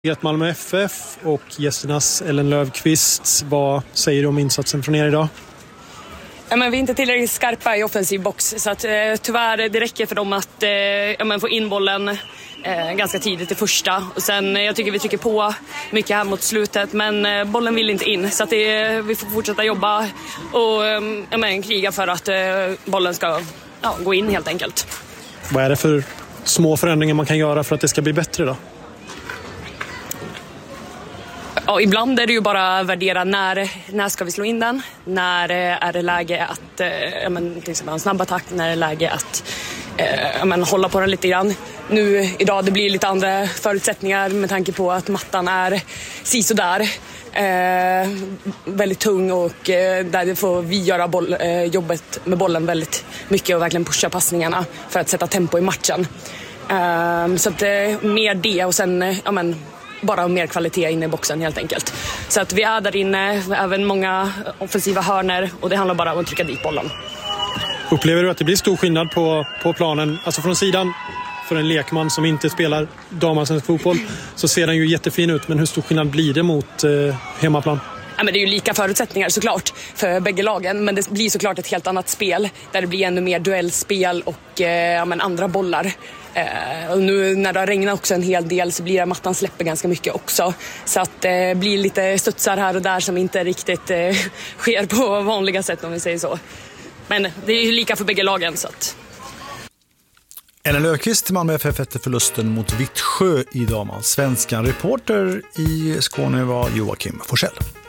Malmö FF och gästernas Ellen Löfqvist. Vad säger du om insatsen från er idag? Ja, men vi är inte tillräckligt skarpa i offensiv box, så att, tyvärr det räcker för dem att få in bollen ganska tidigt i första. Och sen, jag tycker vi trycker på mycket här mot slutet, men bollen vill inte in. Så att vi får fortsätta jobba och kriga för att bollen ska gå in helt enkelt. Vad är det för små förändringar man kan göra för att det ska bli bättre då? Ja, ibland är det ju bara värdera när ska vi slå in den. När är det läge att till exempel en snabb attack, när är det läge att hålla på den lite grann. Nu idag det blir lite andra förutsättningar med tanke på att mattan är sisådär. Väldigt tung och där får vi göra jobbet med bollen väldigt mycket och verkligen pusha passningarna för att sätta tempo i matchen. Så att mer det och sen bara mer kvalitet inne i boxen helt enkelt. Så att vi är där inne, även många offensiva hörner och det handlar bara om att trycka dit bollen. Upplever du att det blir stor skillnad på planen? Alltså från sidan, för en lekman som inte spelar damallsvensk fotboll, så ser den ju jättefin ut, men hur stor skillnad blir det mot hemmaplan? Ja, men det är ju lika förutsättningar såklart för bägge lagen, men det blir såklart ett helt annat spel där det blir ännu mer duellspel och andra bollar. Och nu när det har regnat också en hel del så blir det mattan släpper ganska mycket också. Så att det blir lite studsar här och där som inte riktigt sker på vanliga sätt om vi säger så. Men det är ju lika för bägge lagen så att... Ellen Löfqvist, Malmö FF efter förlusten mot Vittsjö i damen. Svenskan reporter i Skåne var Joakim Forsell.